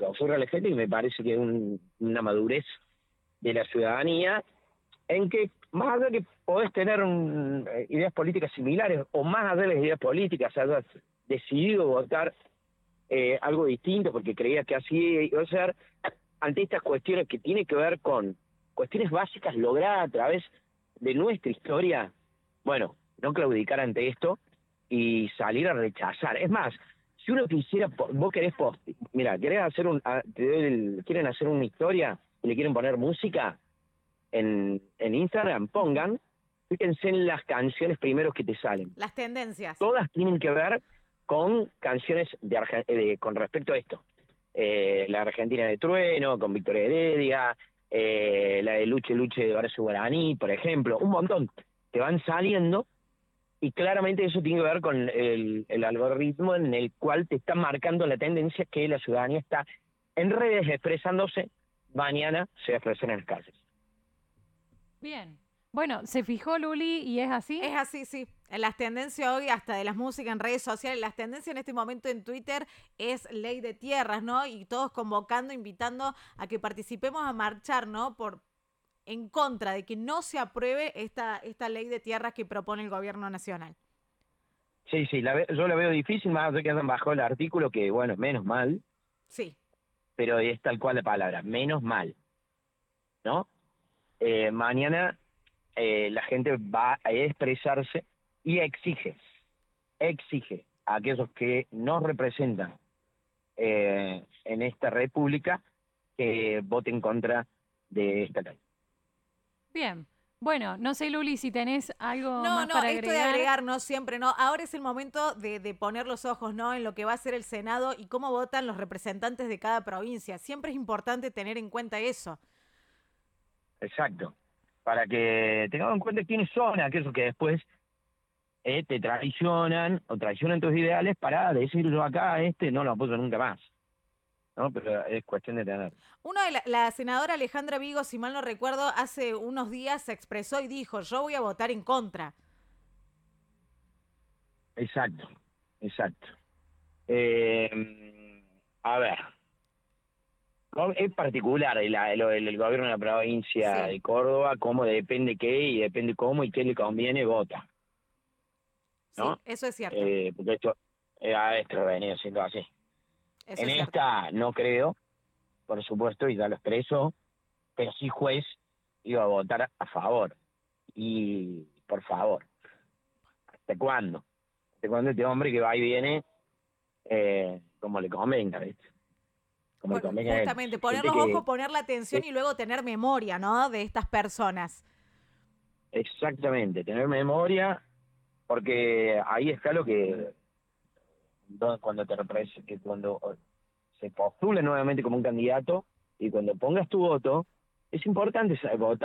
ocurre a la gente, y me parece que es una madurez de la ciudadanía, en que más allá de que podés tener ideas políticas similares, o más allá de las ideas políticas, hayas decidido votar algo distinto porque creías que así iba a ser, ante estas cuestiones que tienen que ver con cuestiones básicas logradas a través de nuestra historia, bueno, no claudicar ante esto y salir a rechazar. Es más, si uno quisiera, vos querés mira, querés hacer quieren hacer una historia y le quieren poner música en Instagram, fíjense en las canciones primeros que te salen. Las tendencias. Todas tienen que ver con canciones con respecto a esto. La Argentina de Trueno, con Victoria Heredia, la de Luche Luche de Horacio Guaraní, por ejemplo, un montón. Te van saliendo, y claramente eso tiene que ver con el algoritmo en el cual te está marcando la tendencia que la ciudadanía está en redes expresándose, mañana se va a expresar en las calles. Bien. Bueno, ¿se fijó Luli y es así? Es así, sí. En las tendencias hoy, hasta de las músicas en redes sociales, las tendencias en este momento en Twitter es ley de tierras, ¿no? Y todos convocando, invitando a que participemos a marchar, ¿no? En contra de que no se apruebe esta ley de tierras que propone el gobierno nacional. Sí, yo la veo difícil, más de que hayan bajado el artículo, que bueno, menos mal. Sí. Pero es tal cual la palabra, menos mal, ¿no? Mañana la gente va a expresarse y exige a aquellos que nos representan en esta república que voten en contra de esta ley. Bien. Bueno, no sé, Luli, si tenés algo No, más para esto agregar. de agregar, no, siempre no. Ahora es el momento de poner los ojos, ¿no? En lo que va a ser el Senado y cómo votan los representantes de cada provincia. Siempre es importante tener en cuenta eso. Exacto. Para que tengamos en cuenta quiénes son aquellos que después te traicionan o traicionan tus ideales para decir yo acá no lo apoyo nunca más. ¿No? Pero es cuestión de tener. La senadora Alejandra Vigo, si mal no recuerdo, hace unos días se expresó y dijo, yo voy a votar en contra. Exacto. A ver, es particular el gobierno de la provincia de Córdoba, cómo depende qué y depende cómo y qué le conviene, vota. ¿No? Sí, eso es cierto. Porque esto ha venido siendo así. Eso En es cierto. esta no creo, por supuesto, y ya lo expreso, pero sí juez iba a votar a favor. Y, por favor, ¿hasta cuándo? ¿Hasta cuándo este hombre que va y viene como le convenga, ¿viste? Como le convenga a él? Justamente, poner los ojos, poner la atención y luego tener memoria, ¿no? De estas personas. Exactamente, tener memoria, porque ahí está lo que cuando te representa, que cuando se postule nuevamente como un candidato y cuando pongas tu voto, es importante votar